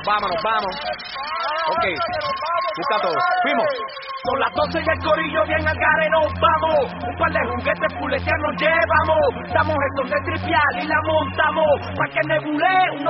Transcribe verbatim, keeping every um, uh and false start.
nos vamos, nos vamos. Ok, busca todo. Fuimos. Son las doce y el corillo bien al gare nos vamos. Un par de juguetes fuletear nos llevamos. Damos esto de tripial y la montamos. Pa' que nebule uno